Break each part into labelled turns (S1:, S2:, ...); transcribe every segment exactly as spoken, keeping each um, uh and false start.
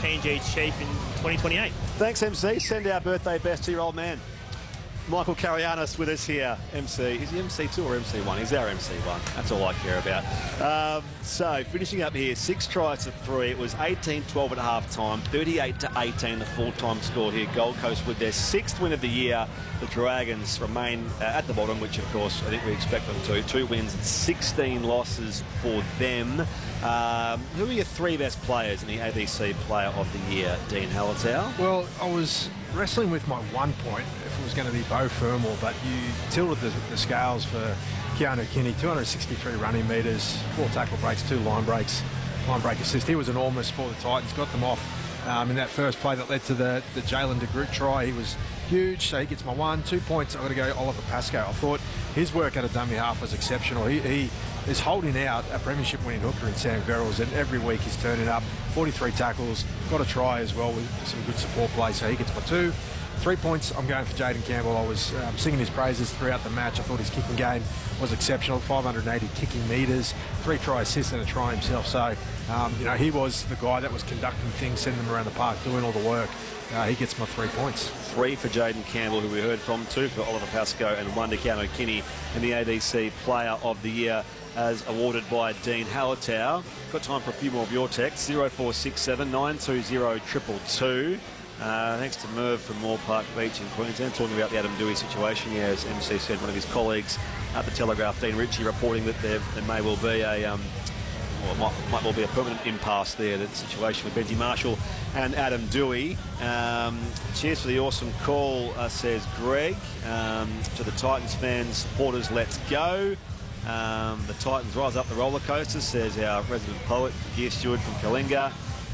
S1: P N G chief in twenty twenty-eight.
S2: Thanks, M C. Send our birthday best to your old man. Michael Carianis with us here, M C. Is he M C two or M C one? He's our M C one. That's all I care about. Um, so, finishing up here, six tries to three. It was eighteen twelve at half-time, thirty-eight to eighteen, the full-time score here. Gold Coast with their sixth win of the year. The Dragons remain uh, at the bottom, which, of course, I think we expect them to. Two wins and sixteen losses for them. Um, who are your three best players in the A B C Player of the Year, Dean Hallertau?
S3: Well, I was wrestling with my one point, if it was going to be Beau Fermor, but you tilted the, the scales for Keanu Kinney. Two hundred sixty-three running metres, four tackle breaks, two line breaks, line break assist. He was enormous for the Titans, got them off um, in that first play that led to the, the Jalen de Groot try. He was huge, so he gets my one. Two points, I've got to go Oliver Pascoe. I thought his work at a dummy half was exceptional. He, he is holding out a premiership winning hooker in Sam Verrills, and every week he's turning up. forty-three tackles, got a try as well with some good support play, so he gets my two. Three points, I'm going for Jayden Campbell. I was um, singing his praises throughout the match. I thought his kicking game was exceptional, five hundred eighty kicking metres, three try assists and a try himself. So, um, you know, he was the guy that was conducting things, sending them around the park, doing all the work. Uh, he gets my three points.
S2: Three for Jayden Campbell, who we heard from, two for Oliver Pascoe, and one to Keanu Kinney in the A B C Player of the Year, as awarded by Dean Hallertau. Got time for a few more of your texts. zero four six seven, nine two zero, two two two. Uh, thanks to Merv from Moore Park Beach in Queensland, talking about the Adam Doueihi situation. Yeah, as M C said, one of his colleagues at the Telegraph, Dean Ritchie, reporting that there, there may well be a, um, well, might, might well be a permanent impasse there. The situation with Benji Marshall and Adam Doueihi. Um, cheers for the awesome call, uh, says Greg. Um, to the Titans fans, supporters, let's go. Um, the Titans rise up the roller coaster, says our resident poet, Gear Stewart from Kalinga.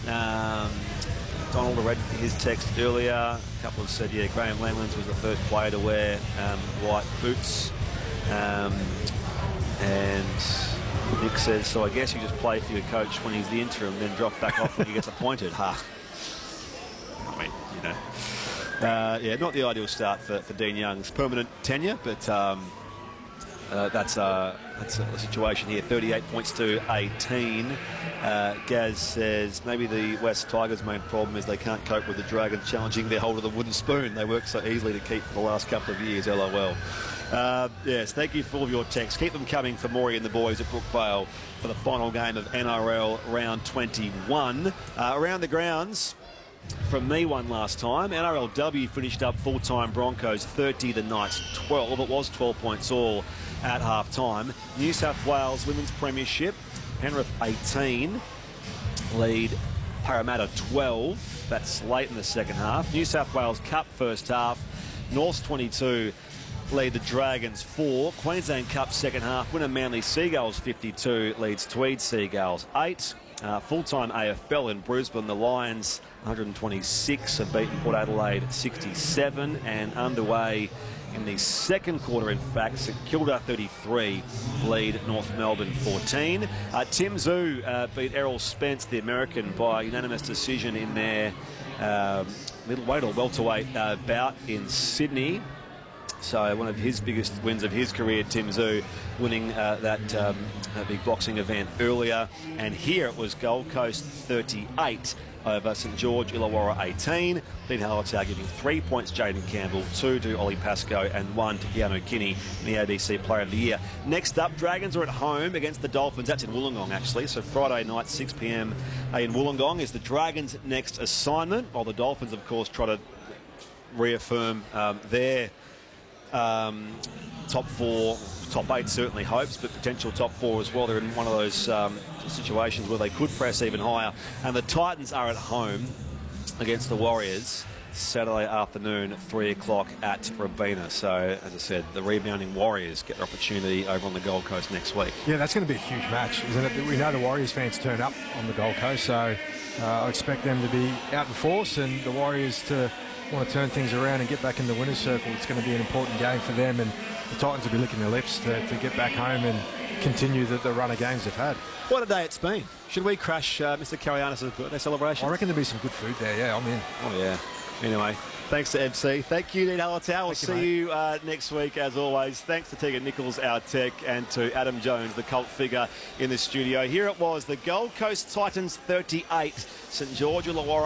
S2: Um, Donald read his text earlier. A couple have said, yeah, Graham Langlands was the first player to wear um, white boots. Um, and Nick says, so I guess you just play for your coach when he's the interim, then drop back off when he gets appointed. Ha. I mean, you know. Uh, yeah, not the ideal start for, for Dean Young's permanent tenure, but um, uh, that's, uh, that's a situation here. thirty-eight points to eighteen. Uh, Gaz says maybe the West Tigers' main problem is they can't cope with the Dragons challenging their hold of the wooden spoon. They work so easily to keep for the last couple of years, LOL. Uh, yes, thank you for all of your texts. Keep them coming for Maury and the boys at Brookvale for the final game of N R L round twenty-one. Uh, around the grounds, from me one last time, N R L W finished up full-time Broncos thirty, the Knights twelve. It was twelve points all at half-time. New South Wales Women's Premiership, Penrith eighteen, lead Parramatta twelve. That's late in the second half. New South Wales Cup first half, Norths twenty-two, lead the Dragons four. Queensland Cup second half, winner Manly Seagulls fifty-two, leads Tweed Seagulls eight. Uh, full-time A F L in Brisbane, the Lions one hundred twenty-six have beaten Port Adelaide sixty-seven, and underway in the second quarter, in fact, St Kilda thirty-three, lead North Melbourne fourteen. Uh, Tim Tszyu uh, beat Errol Spence, the American, by unanimous decision in their uh, middleweight or welterweight uh, bout in Sydney. So one of his biggest wins of his career, Tim Tszyu, winning uh, that um, uh, big boxing event earlier. And here it was Gold Coast thirty-eight over St George Illawarra eighteen. Dean Hallertau giving three points Jayden Campbell, two to Ollie Pascoe, and one to Keanu Kinney in the A B C Player of the Year. Next up, Dragons are at home against the Dolphins. That's in Wollongong, actually. So Friday night, six p m in Wollongong is the Dragons' next assignment, while the Dolphins, of course, try to reaffirm um, their Um, top four, top eight certainly hopes, but potential top four as well. They're in one of those um, situations where they could press even higher. And the Titans are at home against the Warriors Saturday afternoon, three o'clock at Robina. So, as I said, the rebounding Warriors get their opportunity over on the Gold Coast next week.
S3: Yeah, that's going to be a huge match, isn't it? We know the Warriors fans turn up on the Gold Coast, so uh, I expect them to be out in force, and the Warriors to want to turn things around and get back in the winner's circle. It's going to be an important game for them, and the Titans will be licking their lips to, to get back home and continue the, the run of games they've had.
S2: What a day it's been. Should we crash uh, Mister Carianis' birthday celebration?
S3: I reckon there'll be some good food there, yeah, I'm in.
S2: Oh, yeah. Anyway, thanks to M C. Thank you, Dean Hallertau. We'll see you, you uh, next week, as always. Thanks to Tegan Nichols, our tech, and to Adam Jones, the cult figure in the studio. Here it was, the Gold Coast Titans thirty-eight, St George Illawarra